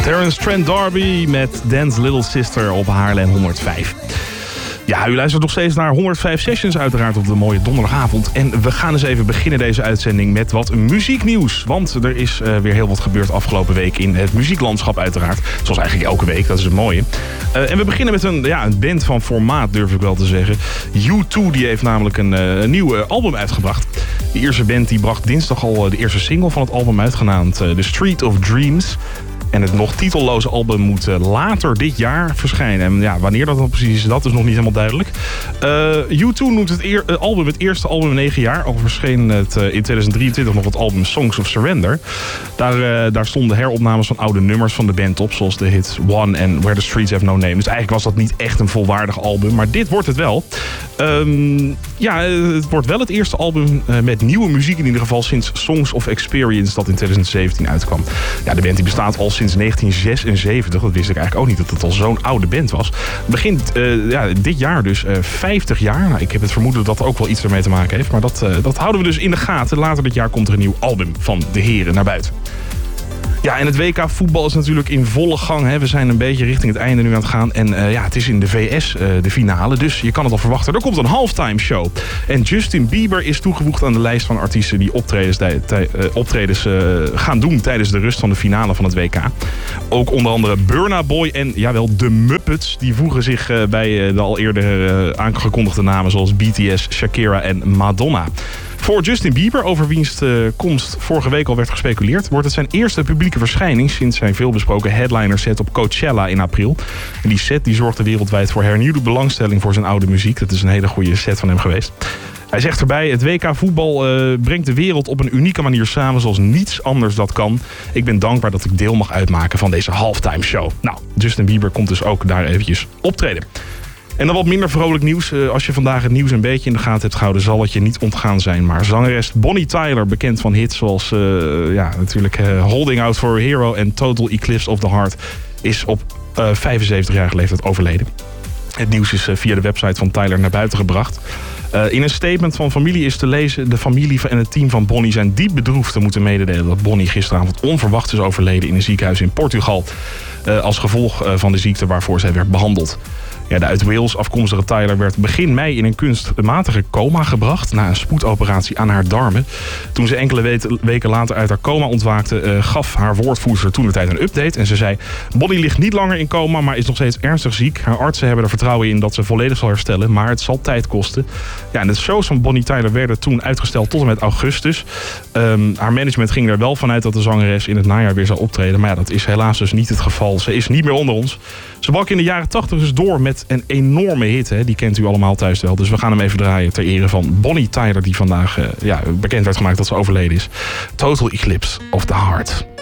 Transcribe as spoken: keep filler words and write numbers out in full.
Terence Trent D'Arby met Dance Little Sister op Haarlem honderdvijf. Ja, u luistert nog steeds naar honderdvijf Sessions uiteraard op de mooie donderdagavond. En we gaan eens even beginnen deze uitzending met wat muzieknieuws. Want er is uh, weer heel wat gebeurd afgelopen week in het muzieklandschap uiteraard. Zoals eigenlijk elke week, dat is het mooie. Uh, en we beginnen met een, ja, een band van formaat, durf ik wel te zeggen. U twee die heeft namelijk een, uh, een nieuw uh, album uitgebracht. De Ierse band die bracht dinsdag al uh, de eerste single van het album uit, genaamd uh, The Street of Dreams. En het nog titelloze album moet later dit jaar verschijnen. En ja, wanneer dat dan precies is, dat is nog niet helemaal duidelijk. Uh, U twee noemt het eer, uh, album het eerste album in negen jaar. Al verscheen het uh, in tweeduizend drieëntwintig nog het album Songs of Surrender. Daar, uh, daar stonden heropnames van oude nummers van de band op. Zoals de hits One en Where the Streets Have No Name. Dus eigenlijk was dat niet echt een volwaardig album. Maar dit wordt het wel. Um, ja, het wordt wel het eerste album uh, met nieuwe muziek in ieder geval sinds Songs of Experience dat in tweeduizend zeventien uitkwam. Ja, de band die bestaat al sinds negentien zesenzeventig. Dat wist ik eigenlijk ook niet dat het al zo'n oude band was. Begint uh, ja, dit jaar dus uh, vijftig jaar. Nou, ik heb het vermoeden dat er ook wel iets ermee te maken heeft. Maar dat, uh, dat houden we dus in de gaten. Later dit jaar komt er een nieuw album van de heren naar buiten. Ja, en het W K voetbal is natuurlijk in volle gang. Hè. We zijn een beetje richting het einde nu aan het gaan. En uh, ja, het is in de V S uh, de finale. Dus je kan het al verwachten. Er komt een halftime show. En Justin Bieber is toegevoegd aan de lijst van artiesten die optredens, tij, tij, uh, optredens uh, gaan doen tijdens de rust van de finale van het W K. Ook onder andere Burna Boy en jawel, de Muppets. Die voegen zich uh, bij uh, de al eerder uh, aangekondigde namen zoals B T S, Shakira en Madonna. Voor Justin Bieber, over wiens uh, komst vorige week al werd gespeculeerd, wordt het zijn eerste publieke verschijning sinds zijn veelbesproken headliner set op Coachella in april. En die set die zorgde wereldwijd voor hernieuwde belangstelling voor zijn oude muziek. Dat is een hele goede set van hem geweest. Hij zegt erbij, het W K voetbal uh, brengt de wereld op een unieke manier samen zoals niets anders dat kan. Ik ben dankbaar dat ik deel mag uitmaken van deze halftime show. Nou, Justin Bieber komt dus ook daar eventjes optreden. En dan wat minder vrolijk nieuws. Als je vandaag het nieuws een beetje in de gaten hebt gehouden, zal het je niet ontgaan zijn. Maar zangeres Bonnie Tyler, bekend van hits zoals uh, ja, natuurlijk uh, Holding Out for a Hero en Total Eclipse of the Heart, is op uh, vijfenzeventigjarige leeftijd overleden. Het nieuws is uh, via de website van Tyler naar buiten gebracht. Uh, in een statement van familie is te lezen: de familie en het team van Bonnie zijn diep bedroefd te moeten mededelen dat Bonnie gisteravond onverwacht is overleden in een ziekenhuis in Portugal. Uh, als gevolg uh, van de ziekte waarvoor zij werd behandeld. Ja, de uit Wales afkomstige Tyler werd begin mei in een kunstmatige coma gebracht na een spoedoperatie aan haar darmen. Toen ze enkele weken later uit haar coma ontwaakte, uh, gaf haar woordvoerster toentertijd een update. En ze zei: Bonnie ligt niet langer in coma, maar is nog steeds ernstig ziek. Haar artsen hebben er vertrouwen in dat ze volledig zal herstellen, maar het zal tijd kosten. Ja, en de shows van Bonnie Tyler werden toen uitgesteld tot en met augustus. Um, haar management ging er wel vanuit dat de zangeres in het najaar weer zou optreden. Maar ja, dat is helaas dus niet het geval. Ze is niet meer onder ons. Ze brak in de jaren tachtig dus door met een enorme hit. Hè? Die kent u allemaal thuis wel. Dus we gaan hem even draaien ter ere van Bonnie Tyler, die vandaag uh, ja, bekend werd gemaakt dat ze overleden is. Total Eclipse of the Heart.